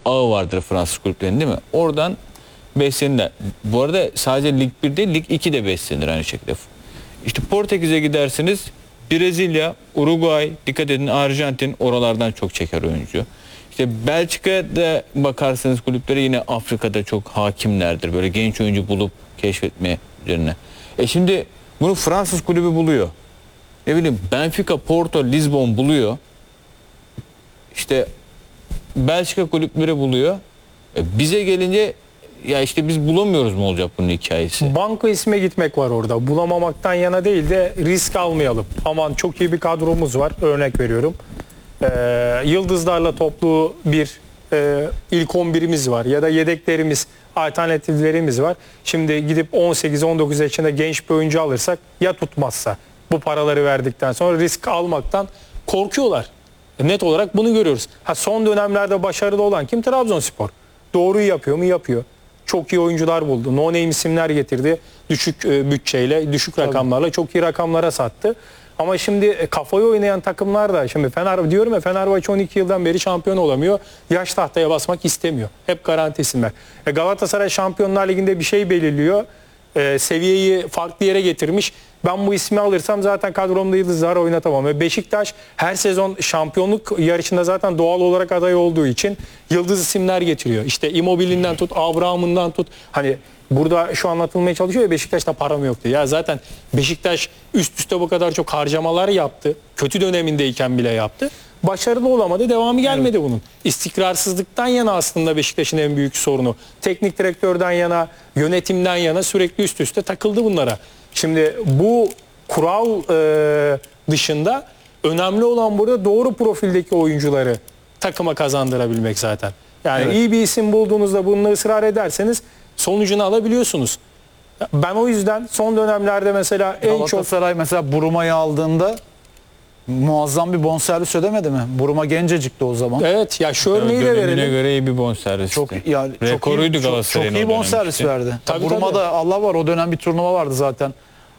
ağı vardır Fransız kulüplerinin, değil mi? Oradan beslenirler. Bu arada sadece Lig 1 değil, Lig 2 de beslenir aynı şekilde. İşte Portekiz'e gidersiniz, Brezilya, Uruguay, dikkat edin, Arjantin oralardan çok çeker oyuncu. İşte Belçika'da bakarsanız kulüpleri yine Afrika'da çok hakimlerdir. Böyle genç oyuncu bulup keşfetme üzerine. Şimdi bunu Fransız kulübü buluyor. Ne bileyim, Benfica, Porto, Lisbon buluyor. İşte Belçika kulüpleri buluyor. Bize gelince ya işte biz bulamıyoruz mu olacak bunun hikayesi? Banko isme gitmek var orada. Bulamamaktan yana değil de risk almayalım. Aman çok iyi bir kadromuz var. Örnek veriyorum. Yıldızlarla toplu bir ilk 11'imiz var. Ya da yedeklerimiz, alternatiflerimiz var. Şimdi gidip 18-19 yaşında genç bir oyuncu alırsak ya tutmazsa, bu paraları verdikten sonra risk almaktan korkuyorlar. Net olarak bunu görüyoruz. Son dönemlerde başarılı olan kim? Trabzonspor. Doğruyu yapıyor mu? Yapıyor. Çok iyi oyuncular buldu. No name isimler getirdi. Düşük bütçeyle, düşük rakamlarla çok iyi rakamlara sattı. Ama şimdi kafayı oynayan takımlar da, şimdi diyorum ya, Fenerbahçe 12 yıldan beri şampiyon olamıyor. Yaş tahtaya basmak istemiyor. Hep garanti isimler. Galatasaray Şampiyonlar Ligi'nde bir şey belirliyor. Seviyeyi farklı yere getirmiş. Ben bu ismi alırsam zaten kadromda yıldızlar oynatamam. Ve Beşiktaş her sezon şampiyonluk yarışında zaten doğal olarak aday olduğu için yıldız isimler getiriyor. İşte Immobile'inden tut, Abraham'ından tut. Hani burada şu anlatılmaya çalışıyor ya, Beşiktaş'ta param yok diye. Ya zaten Beşiktaş üst üste bu kadar çok harcamalar yaptı. Kötü dönemindeyken bile yaptı. Başarılı olamadı, devamı gelmedi bunun. İstikrarsızlıktan yana aslında Beşiktaş'ın en büyük sorunu. Teknik direktörden yana, yönetimden yana sürekli üst üste takıldı bunlara. Şimdi bu kural dışında önemli olan burada doğru profildeki oyuncuları takıma kazandırabilmek zaten. Yani iyi bir isim bulduğunuzda bununla ısrar ederseniz sonucunu alabiliyorsunuz. Ben o yüzden son dönemlerde mesela en çok... Galatasaray mesela Buruma'yı aldığında muazzam bir bonservis ödemedi mi? Buruma gencecikti o zaman. Evet ya, şu örneği de verelim. göre iyi bir bonservis. Rekoruydu Galatasaray'ın. Çok iyi bonservis işte verdi. Tabii, Buruma'da Allah var, o dönem bir turnuva vardı zaten.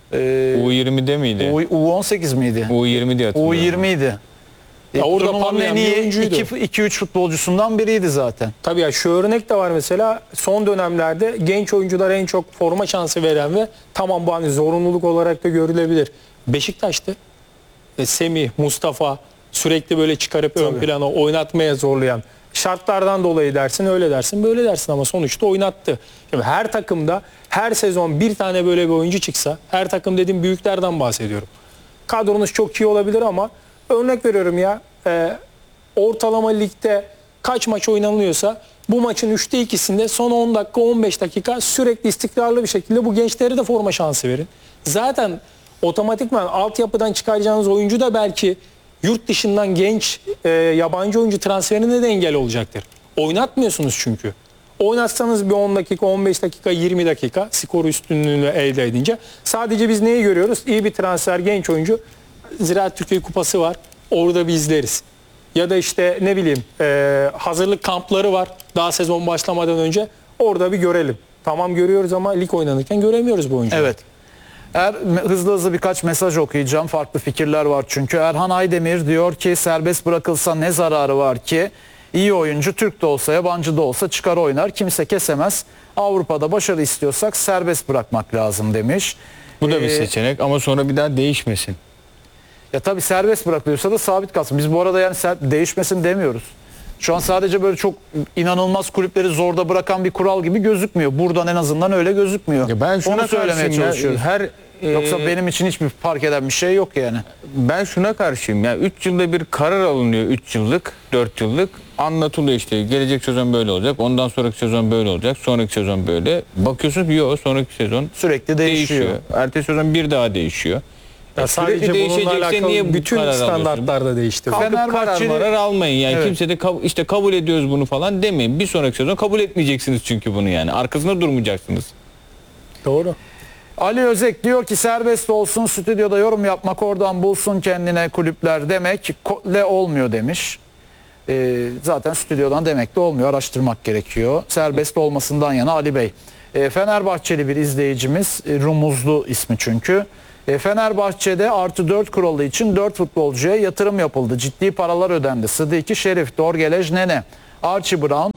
U20'de miydi? U18 miydi? U20 diye hatırlıyorum. U20'ydi. Orada Turnuvanın en parlayan bir iyi oyuncuydu. 2-3 futbolcusundan biriydi zaten. Tabii ya, şu örnek de var mesela, son dönemlerde genç oyunculara en çok forma şansı veren ve tamam bu hani zorunluluk olarak da görülebilir. Beşiktaş'tı. Semih, Mustafa sürekli böyle çıkarıp ön plana oynatmaya zorlayan. Şartlardan dolayı dersin, öyle dersin, böyle dersin ama sonuçta oynattı. Şimdi her takımda her sezon bir tane böyle bir oyuncu çıksa, her takım dediğim büyüklerden bahsediyorum. Kadronuz çok iyi olabilir ama örnek veriyorum ya, ortalama ligde kaç maç oynanıyorsa bu maçın 3'te 2'sinde son 10 dakika 15 dakika sürekli istikrarlı bir şekilde bu gençlere de forma şansı verin. Zaten otomatikman altyapıdan çıkaracağınız oyuncu da belki yurt dışından genç yabancı oyuncu transferine de engel olacaktır. Oynatmıyorsunuz çünkü. Oynatsanız bir 10 dakika, 15 dakika, 20 dakika skor üstünlüğünü elde edince sadece biz neyi görüyoruz? İyi bir transfer, genç oyuncu. Ziraat Türkiye Kupası var. Orada bir izleriz. Ya da işte ne bileyim hazırlık kampları var. Daha sezon başlamadan önce orada bir görelim. Tamam görüyoruz ama lig oynanırken göremiyoruz bu oyuncuları. Evet. Hızlı birkaç mesaj okuyacağım. Farklı fikirler var çünkü. Erhan Aydemir diyor ki serbest bırakılsa ne zararı var ki? İyi oyuncu Türk de olsa yabancı da olsa çıkar oynar. Kimse kesemez. Avrupa'da başarı istiyorsak serbest bırakmak lazım demiş. Bu da bir seçenek ama sonra bir daha değişmesin. Ya tabii serbest bırakılıyorsa da sabit kalsın. Biz bu arada yani değişmesin demiyoruz. Şu an sadece böyle çok inanılmaz kulüpleri zorda bırakan bir kural gibi gözükmüyor. Buradan en azından öyle gözükmüyor. Ya ben şuna onu söylemeye çalışıyorum. Yoksa benim için hiçbir fark eden bir şey yok yani. Ben şuna karşıyım. Ya 3 yılda bir karar alınıyor, 3 yıllık, 4 yıllık anlatılıyor işte. Gelecek sezon böyle olacak, ondan sonraki sezon böyle olacak, sonraki sezon böyle. Bakıyorsun ki yok, sonraki sezon sürekli değişiyor. Ertesi sezon bir daha değişiyor. Ya sadece bununla alakalı niye bütün standartlarda değişti. Karar almayın yani, evet. Kimse de işte kabul ediyoruz bunu falan demeyin. Bir sonraki sezon kabul etmeyeceksiniz çünkü bunu yani. Arkasında durmayacaksınız. Doğru. Ali Özek diyor ki serbest olsun, stüdyoda yorum yapmak, oradan bulsun kendine kulüpler demekle olmuyor demiş. Zaten stüdyodan demek de olmuyor, araştırmak gerekiyor. Serbest olmasından yana Ali Bey. Fenerbahçeli bir izleyicimiz, Rumuzlu ismi çünkü. Fenerbahçe'de +4 kuralı için 4 futbolcuya yatırım yapıldı. Ciddi paralar ödendi. Sıdiki Şerif, Dorgelej Nene, Archie Brown,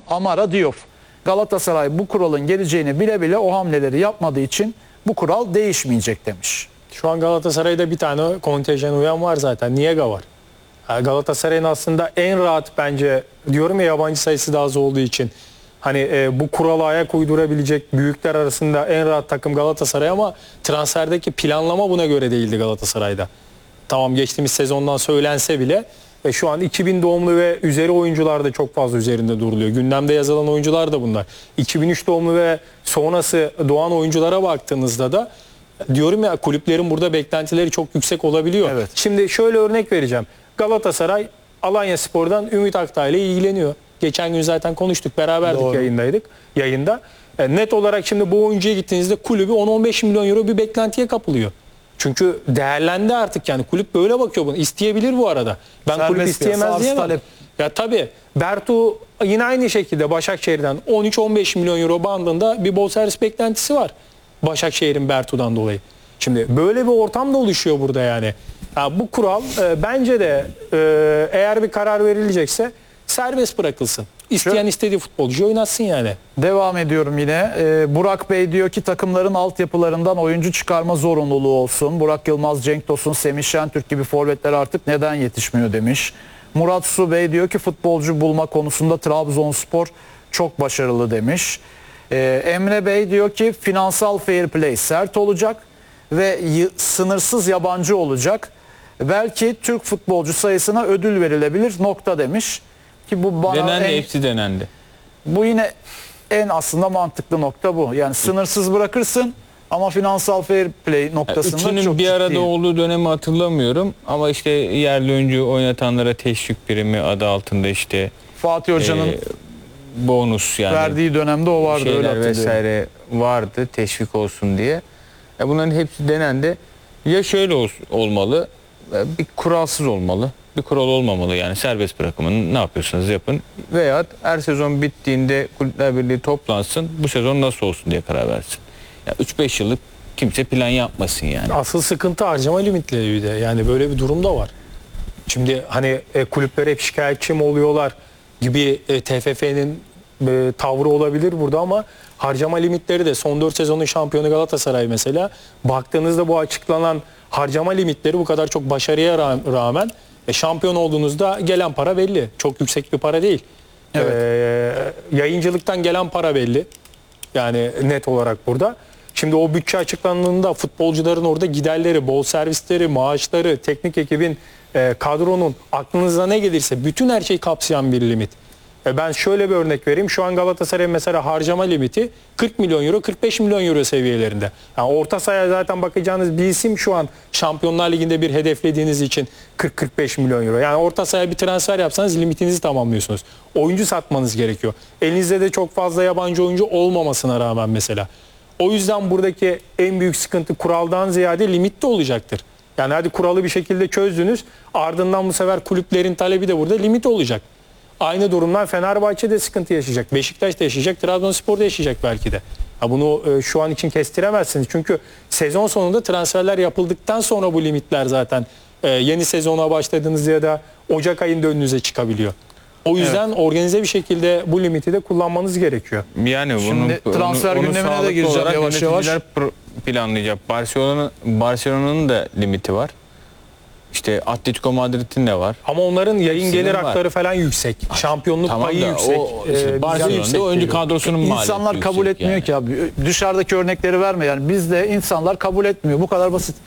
Amara Diop. Galatasaray bu kuralın geleceğini bile bile o hamleleri yapmadığı için bu kural değişmeyecek demiş. Şu an Galatasaray'da bir tane kontenjan uyan var zaten. Niega var. Yani Galatasaray'ın aslında en rahat bence, diyorum ya, yabancı sayısı da az olduğu için. Hani bu kurala ayak uydurabilecek büyükler arasında en rahat takım Galatasaray, ama transferdeki planlama buna göre değildi Galatasaray'da. Tamam, geçtiğimiz sezondan söylense bile şu an 2000 doğumlu ve üzeri oyuncular da çok fazla üzerinde duruluyor. Gündemde yazılan oyuncular da bunlar. 2003 doğumlu ve sonrası doğan oyunculara baktığınızda da diyorum ya, kulüplerin burada beklentileri çok yüksek olabiliyor. Evet. Şimdi şöyle örnek vereceğim. Galatasaray Alanyaspor'dan Ümit Aktağ ile ilgileniyor. Geçen gün zaten konuştuk, beraberdik, Doğru. yayında. Net olarak şimdi bu oyuncuya gittiğinizde kulübü 10-15 milyon euro bir beklentiye kapılıyor. Çünkü değerlendi artık, yani kulüp böyle bakıyor bunu. İsteyebilir bu arada. Ben Serbest kulüp piyasa, isteyemez arz diyemem. talep. Ya tabii Bertu yine aynı şekilde Başakşehir'den 13-15 milyon euro bandında bir bonservis beklentisi var. Başakşehir'in Bertu'dan dolayı. Şimdi böyle bir ortam da oluşuyor burada yani. Ya bu kural bence de eğer bir karar verilecekse serbest bırakılsın. İsteyen istediği futbolcu oynatsın yani. Devam ediyorum yine. Burak Bey diyor ki takımların altyapılarından oyuncu çıkarma zorunluluğu olsun. Burak Yılmaz, Cenk Tosun, Semih Şentürk gibi forvetler artık neden yetişmiyor demiş. Murat Su Bey diyor ki futbolcu bulma konusunda Trabzonspor çok başarılı demiş. Emre Bey diyor ki finansal fair play sert olacak ve sınırsız yabancı olacak. Belki Türk futbolcu sayısına ödül verilebilir nokta demiş. Ki bu bana Denendi, hepsi denendi. bu yine en aslında mantıklı nokta bu. Yani sınırsız bırakırsın ama finansal fair play noktasında Üçünün çok bir arada ciddi. olduğu dönemi hatırlamıyorum ama işte yerli oyuncu oynatanlara teşvik primi adı altında işte Fatih Hoca'nın bonus, yani verdiği dönemde o vardı, öyle şeyler hatırlıyorum. vesaire vardı teşvik olsun diye. Bunların hepsi denendi. Ya şöyle olmalı, bir kuralsız olmalı, bir kural olmamalı, yani serbest bırakımını ne yapıyorsanız yapın, veya her sezon bittiğinde Kulüpler Birliği toplansın, bu sezon nasıl olsun diye karar versin. Yani 3-5 yıllık kimse plan yapmasın yani. Asıl sıkıntı harcama limitleri bir de. Yani böyle bir durum da var. Şimdi hani kulüpler hep şikayetçi mi oluyorlar gibi TFF'nin tavrı olabilir burada, ama harcama limitleri de son 4 sezonun şampiyonu Galatasaray mesela, baktığınızda bu açıklanan harcama limitleri bu kadar çok başarıya rağmen şampiyon olduğunuzda gelen para belli. Çok yüksek bir para değil. Yayıncılıktan gelen para belli. Yani net olarak burada. Şimdi o bütçe açıklandığında futbolcuların orada giderleri, bol servisleri, maaşları, teknik ekibin, kadronun, aklınıza ne gelirse bütün her şeyi kapsayan bir limit. Ben şöyle bir örnek vereyim. Şu an Galatasaray'ın mesela harcama limiti 40 milyon euro, 45 milyon euro seviyelerinde. Yani orta sahaya zaten bakacağınız bir isim şu an Şampiyonlar Ligi'nde bir hedeflediğiniz için 40-45 milyon euro. Yani orta sahaya bir transfer yapsanız limitinizi tamamlıyorsunuz. Oyuncu satmanız gerekiyor. Elinizde de çok fazla yabancı oyuncu olmamasına rağmen mesela. O yüzden buradaki en büyük sıkıntı kuraldan ziyade limitte olacaktır. Yani hadi kuralı bir şekilde çözdünüz, ardından bu sefer kulüplerin talebi de burada limit olacak. Aynı durumdan Fenerbahçe de sıkıntı yaşayacak, Beşiktaş da yaşayacak, Trabzonspor da yaşayacak belki de. Bunu şu an için kestiremezsiniz. Çünkü sezon sonunda transferler yapıldıktan sonra bu limitler zaten yeni sezona başladığınız ya da Ocak ayında önünüze çıkabiliyor. O yüzden organize bir şekilde bu limiti de kullanmanız gerekiyor. Yani Şimdi transfer gündemine de gireceğim yavaş yavaş. Planlayacak. Barcelona'nın da limiti var. İşte Atletico Madrid'in de var. Ama onların yayın Hepsinin gelir var. hakları falan yüksek. Şampiyonluk Tamam payı da yüksek. o işte Vize Barcelona'da yüksek oyuncu geliyor. kadrosunun maliyeti İnsanlar kabul yüksek etmiyor yani. ki abi. Dışarıdaki örnekleri verme yani. Bizde insanlar kabul etmiyor. Bu kadar basit.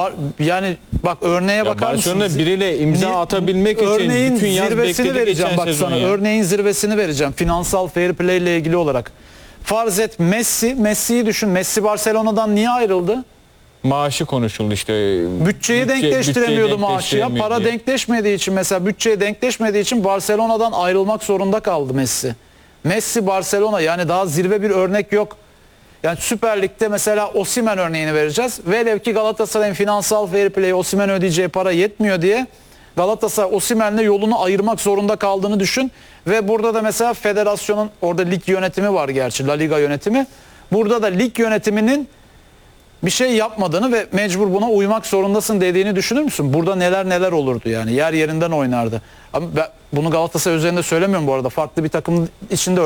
Yani bak örneğe bakar Barcelona mısınız? biriyle imza atabilmek için Örneğin bütün yaz zirvesini bekledi vereceğim geçen bak sezon sana. ya. Örneğin zirvesini vereceğim. Finansal fair play ile ilgili olarak. Farz et Messi'yi düşün. Messi Barcelona'dan niye ayrıldı? Maaşı konuşuldu işte. Bütçeyi denkleştiremiyordu maaşı ya. Para denkleşmediği için, mesela bütçeye denkleşmediği için Barcelona'dan ayrılmak zorunda kaldı Messi. Messi Barcelona, yani daha zirve bir örnek yok. Yani Süper Lig'de mesela Osimhen örneğini vereceğiz. Velev ki Galatasaray'ın finansal fair play Osimhen ödeyeceği para yetmiyor diye Galatasaray Osimhen'le yolunu ayırmak zorunda kaldığını düşün. Ve burada da mesela federasyonun, orada lig yönetimi var gerçi, La Liga yönetimi. Burada da lig yönetiminin bir şey yapmadığını ve mecbur buna uymak zorundasın dediğini düşünür müsün? Burada neler olurdu yani. Yer yerinden oynardı. Ama ben bunu Galatasaray üzerinde söylemiyorum bu arada. Farklı bir takım içinde